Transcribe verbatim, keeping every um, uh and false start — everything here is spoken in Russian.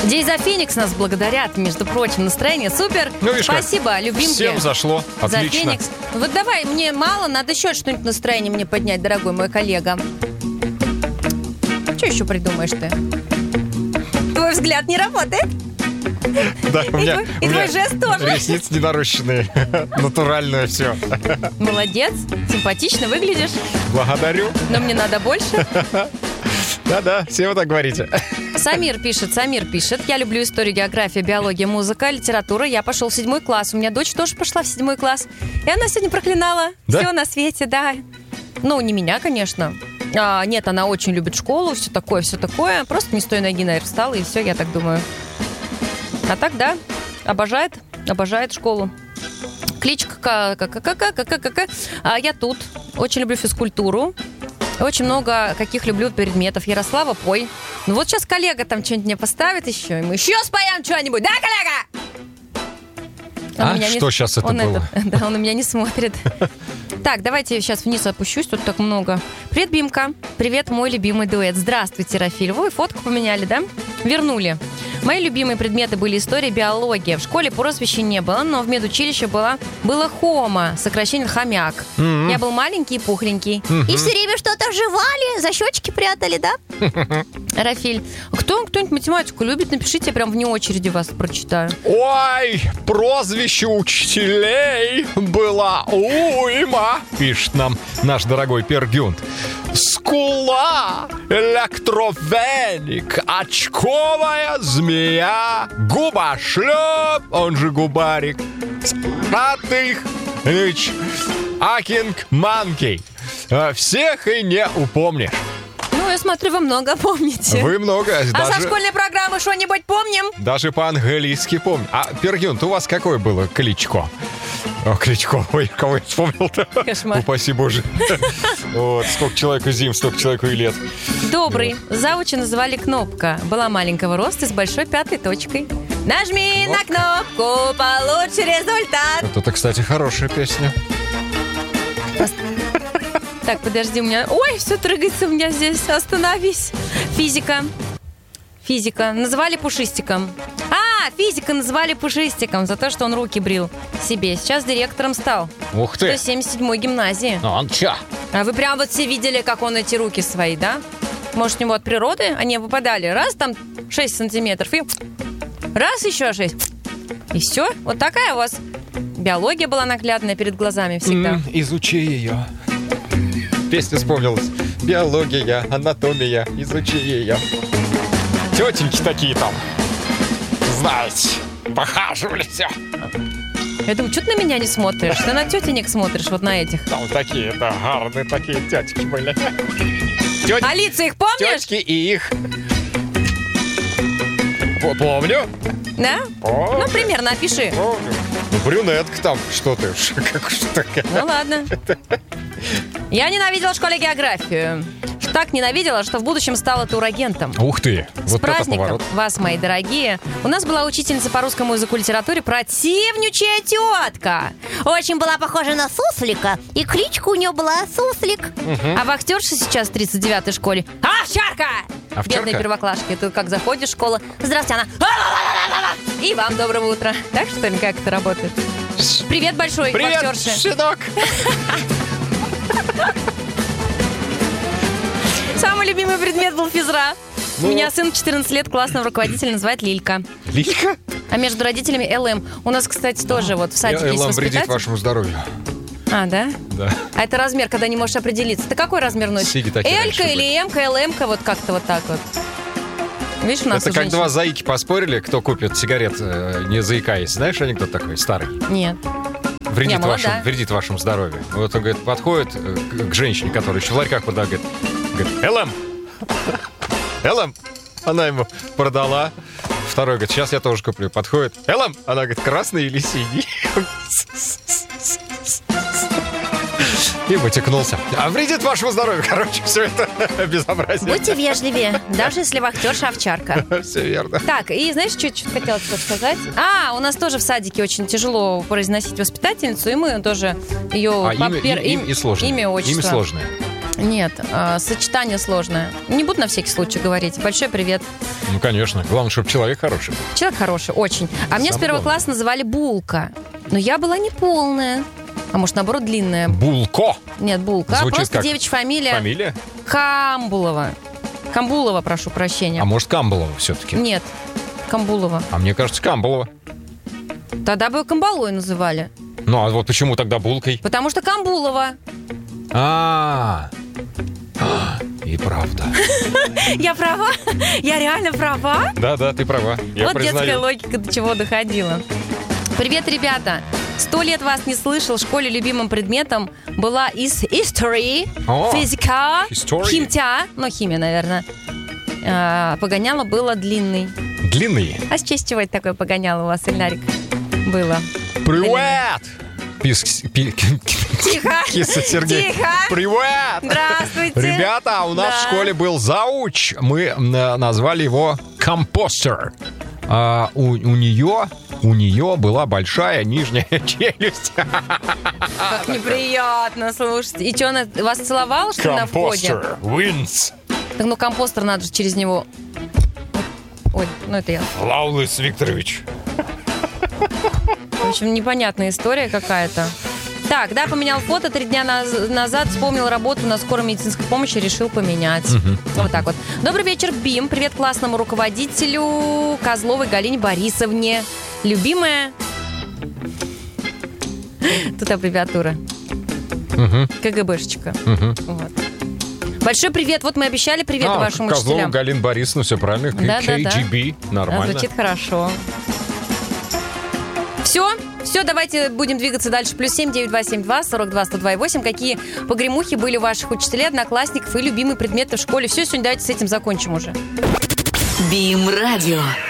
Дейза Феникс нас благодарят, между прочим, настроение супер. Ну, видишь, спасибо, любимки. Всем зашло, За отлично. Феникс. Вот давай, мне мало, надо еще что-нибудь настроение мне поднять, дорогой мой коллега. Что еще придумаешь ты? Твой взгляд не работает? Да, у меня, твой- и у меня твой жест тоже. ресницы не нарощенные. Натуральное все. Молодец, симпатично выглядишь, Благодарю. но мне надо больше. Да-да, все вы так говорите. Самир пишет, Самир пишет. Я люблю историю, географию, биологию, музыка, литература. Я пошел в седьмой класс. У меня дочь тоже пошла в седьмой класс. И она сегодня проклинала Да? все на свете, да. Ну, не меня, конечно. А, нет, она очень любит школу, все такое, все такое. Просто не с той ноги, наверное, встала, и все, я так думаю. А так, да, обожает, обожает школу. Кличка ка-ка-ка-ка-ка-ка-ка-ка. А я тут. Очень люблю физкультуру. Очень много каких люблю предметов. Ярослава, пой. Ну вот сейчас коллега там что-нибудь мне поставит еще, и мы еще споем что-нибудь. Да, коллега? Он А? на меня Что сейчас это он было? да, он на меня не смотрит. Так, давайте сейчас вниз опущусь, тут так много. Привет, Бимка. Привет, мой любимый дуэт. Здравствуйте, Рафиль. Вы фотку поменяли, да? Вернули. Мои любимые предметы были история, биология. В школе прозвища не было, но в медучилище было, было хома, сокращение хомяк. М-м. Я был маленький и пухленький. И все время что-то жевали, за щечки прятали, да? Рафиль, кто, кто-нибудь математику любит? Напишите, я прям вне очереди вас прочитаю. Ой, прозвище учителей была уйма, пишет нам наш дорогой Пергюнт. Скула, электровеник, очковая змея, губошлеп, он же губарик, статых, лич, акинг, манкей. А всех и не упомнишь. Ну, я смотрю, вы много помните. Вы много, А даже, со школьной программы что-нибудь помним? даже по-английски помню. А, Пергюнт, у вас какое было кличко? О, кличко, ой, кого я вспомнил-то? Кошмар. Упаси Боже. Вот, сколько человеку зим, столько человеку и лет. Добрый. Завуча называли Кнопка. Была маленького роста с большой пятой точкой. Нажми на кнопку, получи результат. Вот это, кстати, хорошая песня. Так, подожди, у меня... Ой, все трыгается у меня здесь. Остановись. Физика. Физика. Называли Пушистиком. А, физика называли Пушистиком за то, что он руки брил себе. Сейчас директором стал. Ух ты. сто семьдесят седьмой гимназии. Ну, он чё? А вы прям вот все видели, как он эти руки свои, да? Может, у него от природы они выпадали. Раз там шесть сантиметров и раз еще шесть. И все. Вот такая у вас биология была наглядная перед глазами всегда. М, изучи ее. Песня вспомнилась. Биология, анатомия, изучи ее. Тетеньки такие там, знаете, похаживали все. Я думаю, что ты на меня не смотришь? Ты на тетенек смотришь, вот на этих. Там такие, да, гарные такие тетечки были. Тет... А лица их помнишь? Тетки и их. П- Помню. Да? Помню. Ну, примерно опиши. Помню. Ну, брюнетка там, что ты, ш- как что Ну, ладно. Я ненавидела в школе географию. Так ненавидела, что в будущем стала турагентом. Ух ты, С вот это праздником поворот. вас, мои дорогие. У нас была учительница по русскому языку и литературе, противнючая тетка. Очень была похожа на суслика, и кличка у нее была Суслик. А вахтерша сейчас в тридцать девятой школе Овчарка! Овчарка? Бедная первоклашка. Ты как заходишь в школу, здравствуйте, она. И вам доброго утра. Так что ли, как это работает? Привет большой, Привет, вахтерша. щенок. Самый любимый предмет был физра. Ну. У меня сын четырнадцать лет, классного руководителя называют Лилька. Лилька? А между родителями ЛМ. У нас, кстати, тоже вот в садике есть Элам вредит воспитатель. вашему здоровью. А, да? Да. А это размер, когда не можешь определиться. Ты какой размер носишь? Сиги такие Элька раньше или Эмка, ЛМка, вот как-то вот так вот. Видишь, у нас Это у как женщин- два заики поспорили, кто купит сигарет, э, не заикаясь. Знаешь анекдот такой, старый? Нет. Вредит, Я молодая. вашему, вредит вашему здоровью. Вот он, говорит, подходит э, к, к женщине, которая еще в ларьках продает, говорит, говорит, Элэм! Элэм! Она ему продала. Второй говорит, сейчас я тоже куплю. Подходит, Элэм! Она говорит, красный или синий? И вытекнулся. А вредит вашему здоровью, короче, все это безобразие. Будьте вежливее, даже если вахтерша овчарка. Все верно. Так, и знаешь, что, что хотела тебе сказать? А, у нас тоже в садике очень тяжело произносить воспитательницу, и мы тоже ее... А по имя, пер- им, им и сложное. Имя, отчество. Имя сложное. Нет, э, сочетание сложное. Не буду на всякий случай говорить. Большой привет. Ну, конечно. Главное, чтобы человек хороший был. Человек хороший, очень. А меня с первого главное. класса называли Булка. Но я была не полная. А может, наоборот, длинная. Булко. Нет, Булка. Звучит Просто как девичья фамилия. Фамилия? Камбулова. Камбулова, прошу прощения. А может, Камбалова все-таки? Нет, Камбулова. А мне кажется, Камбалова. Тогда бы ее Камбалой называли. Ну, а вот почему тогда Булкой? Потому что Камбулова. А, и правда. Я права? Я реально права? Да-да, ты права. Я Вот детская признаю. логика до чего доходила. Привет, ребята. Сто лет вас не слышал. В школе любимым предметом была из history, О, физика, history. химтя, ну, химия, наверное. А, погоняло было длинный. Длинный. А с честь чего это такое погоняло у вас, Ильнарик, было? Привет! Пис- пи- Тихо! Киса Сергей. Тихо! Привет! Здравствуйте! Ребята, у нас Да. в школе был зауч. Мы м, назвали его компостер. А у, у нее у нее была большая нижняя челюсть. Как неприятно, слушайте. И что, она вас целовала, что ли, на входе? Компостер wins. Так, ну, компостер надо же через него... Ой, ну это я. Лаулис Викторович. В общем, непонятная история какая-то. Так, да, поменял фото. Три дня наз- назад вспомнил работу на скорой медицинской помощи, решил поменять. Вот так вот. Добрый вечер, Бим. Привет классному руководителю Козловой Галине Борисовне. Любимая... Тут аббревиатура. КГБшечка. Вот. Большой привет. Вот мы обещали привет А, вашим Козлова учителям. Галина Борисовна, все правильно. Да, да, да. кей джи би, Да, нормально. звучит хорошо. Все, все, давайте будем двигаться дальше. Плюс семь девять два семь два сорок два сто два и восемь. Какие погремухи были у ваших учителей, одноклассников и любимые предметы в школе? Все, сегодня давайте с этим закончим уже. Бим Радио.